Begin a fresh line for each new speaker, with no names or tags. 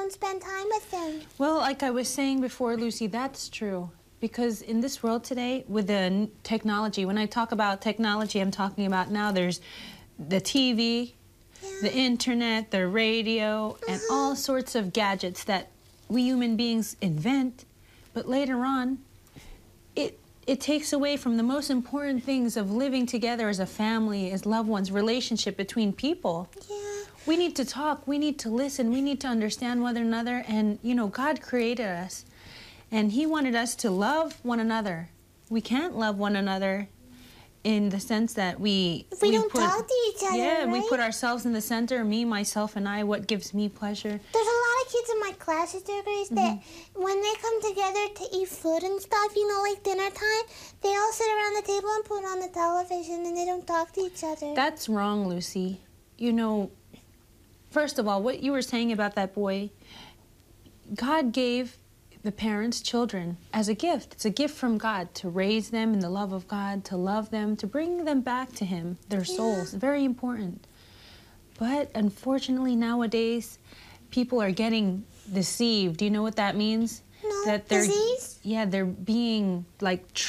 don't spend time with them.
Well, like I was saying before, Lucy, that's true. Because in this world today, with the technology, when I talk about technology, I'm talking about now there's the TV, the internet, the radio, and all sorts of gadgets that we human beings invent. But later on, it takes away from the most important things of living together as a family, as loved ones, relationship between people.
Yeah.
We need to talk, we need to listen, we need to understand one another, and, you know, God created us, and He wanted us to love one another. We can't love one another in the sense that
If we don't talk to each other,
yeah,
right?
we put ourselves in the center, me, myself, and I, what gives me pleasure.
There's a lot of kids in my class, Sister Grace, that when they come together to eat food and stuff, you know, like dinner time, they all sit around the table and put on the television and they don't talk to each other.
That's wrong, Lucy. You know, first of all, what you were saying about that boy, God gave the parents children as a gift. It's a gift from God to raise them in the love of God, to love them, to bring them back to Him, their souls. Very important. But unfortunately nowadays, people are getting deceived. Do you know what that means?
No,
That they're,
disease?
yeah, they're being like